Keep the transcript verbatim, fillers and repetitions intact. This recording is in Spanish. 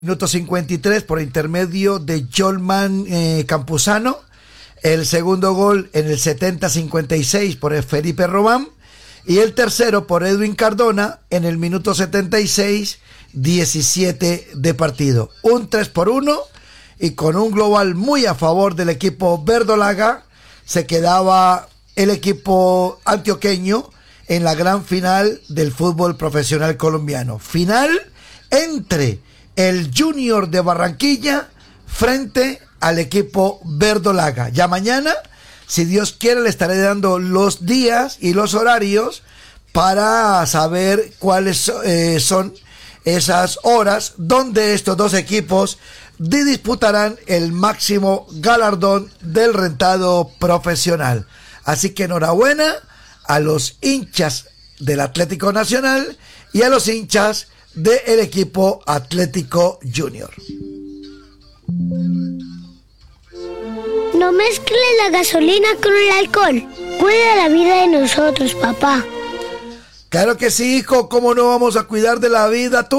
Minuto cincuenta y tres por intermedio de Jolman eh, Campuzano. El segundo gol en el setenta cincuenta y seis por Felipe Román. Y el tercero por Edwin Cardona en el minuto setenta y seis, diecisiete de partido. Un tres por uno y con un global muy a favor del equipo verdolaga, se quedaba el equipo antioqueño en la gran final del fútbol profesional colombiano. Final entre el Junior de Barranquilla frente al equipo verdolaga. Ya mañana, si Dios quiere, le estaré dando los días y los horarios para saber cuáles eh, son esas horas donde estos dos equipos disputarán el máximo galardón del rentado profesional. Así que enhorabuena a los hinchas del Atlético Nacional y a los hinchas del equipo Atlético Junior. No mezcle la gasolina con el alcohol. Cuida la vida de nosotros, papá. Claro que sí, hijo. ¿Cómo no vamos a cuidar de la vida tú?